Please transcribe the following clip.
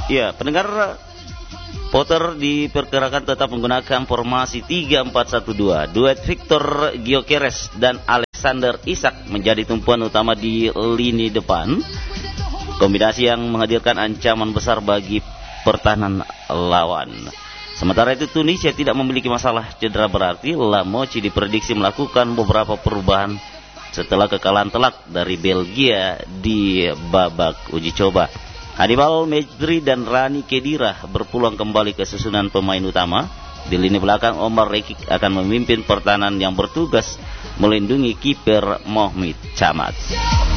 Ya, pendengar, Potter diperkirakan tetap menggunakan formasi 3-4-1-2. Duet Victor Gyökeres dan Alexander Isak menjadi tumpuan utama di lini depan. Kombinasi yang menghadirkan ancaman besar bagi pertahanan lawan. Sementara itu Tunisia tidak memiliki masalah cedera berarti. Lamoci diprediksi melakukan beberapa perubahan setelah kekalahan telak dari Belgia di babak uji coba. Hannibal Mejbri dan Rani Khedira berpeluang kembali ke susunan pemain utama. Di lini belakang Omar Rekik akan memimpin pertahanan yang bertugas melindungi kiper Mohamed Chamat.